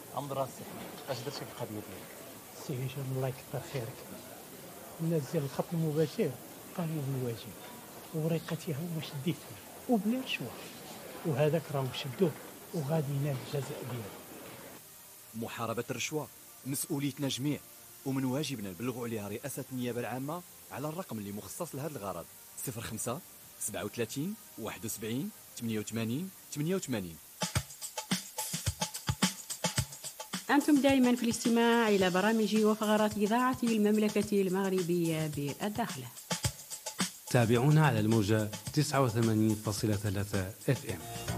عمرو الصحة اش درتي في القضية ديالك؟ سي هشام الله يكثر خيرك. الناس ديال الخط المباشر قاموا بالواجب ووريقتها هما شديتها وبلا رشوة، وهذاك راهم شدوه وغادي ينال الجزاء ديالو. محاربة الرشوة مسؤوليتنا جميع، ومن واجبنا نبلغوا عليها رئاسة النيابة العامة على الرقم اللي مخصص لهذا الغرض 05 37 71 88 88. أنتم دائما في الاستماع إلى برامج وفقرات إذاعة المملكة المغربية بالداخل. تابعونا على الموجة 89.3 FM.